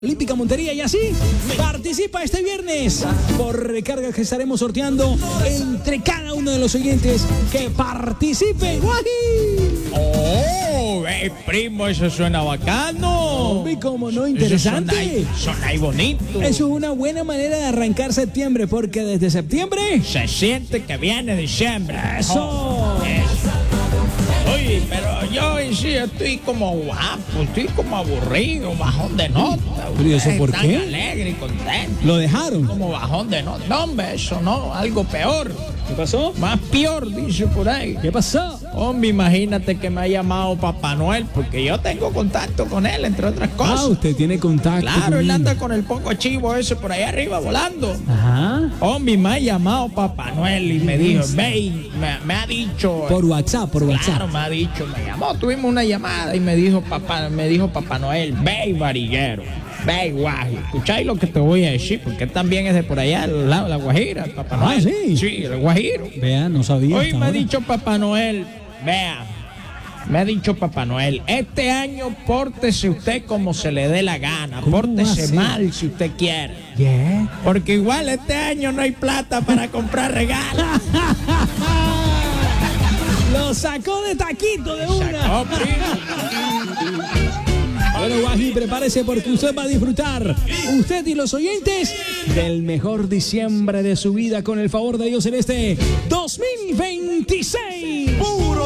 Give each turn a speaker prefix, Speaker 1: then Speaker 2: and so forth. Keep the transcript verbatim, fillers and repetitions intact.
Speaker 1: Olímpica Montería y así participa este viernes por recargas que estaremos sorteando entre cada uno de los oyentes que participen. ¡Guají!
Speaker 2: ¡Oh! Eh, primo, eso suena bacano.
Speaker 1: ¿Y cómo no? Interesante.
Speaker 2: Eso suena, suena ahí bonito.
Speaker 1: Eso es una buena manera de arrancar septiembre, porque desde septiembre
Speaker 2: se siente que viene diciembre.
Speaker 1: ¡Eso!
Speaker 2: Oh, eso. Oye, pero yo en sí estoy como guapo, estoy como aburrido, bajón de nota.
Speaker 1: ¿Pero y eso por
Speaker 2: tan
Speaker 1: qué?
Speaker 2: Alegre y contento.
Speaker 1: ¿Lo dejaron?
Speaker 2: Como bajón de nota. No, hombre, eso no, algo peor.
Speaker 1: ¿Qué pasó?
Speaker 2: Más peor, dice por ahí.
Speaker 1: ¿Qué pasó?
Speaker 2: Hombre, imagínate que me ha llamado Papá Noel, porque yo tengo contacto con él, entre otras cosas.
Speaker 1: Ah, usted tiene contacto.
Speaker 2: Claro,
Speaker 1: con
Speaker 2: él anda con el poco chivo ese por ahí arriba volando.
Speaker 1: Ajá.
Speaker 2: Hombre, me ha llamado Papá Noel y me dijo, ve, me, me ha dicho.
Speaker 1: Por WhatsApp, por WhatsApp.
Speaker 2: Claro, me ha dicho, me llamó, tuvimos una llamada y me dijo papá, me dijo Papá Noel, ve varillero, ve guaji. ¿Escucháis lo que te voy a decir? Porque él también es de por allá, al lado de la Guajira, el Papá
Speaker 1: Ah,
Speaker 2: Noel.
Speaker 1: ¿sí?
Speaker 2: Sí, el Guajiro.
Speaker 1: Vea, no sabía.
Speaker 2: Hoy
Speaker 1: hasta
Speaker 2: me ha
Speaker 1: ahora.
Speaker 2: dicho Papá Noel, vea, me ha dicho Papá Noel, este año pórtese usted como se le dé la gana,
Speaker 1: ¿Cómo
Speaker 2: pórtese
Speaker 1: así?
Speaker 2: mal si usted quiere.
Speaker 1: ¿Qué?
Speaker 2: Porque igual este año no hay plata para comprar regalos.
Speaker 1: Lo sacó de taquito de una.
Speaker 2: Sacó, primo.
Speaker 1: Bueno, Guají, prepárese porque usted va a disfrutar, usted y los oyentes, del mejor diciembre de su vida con el favor de Dios en este dos mil veintiséis. ¡Puro!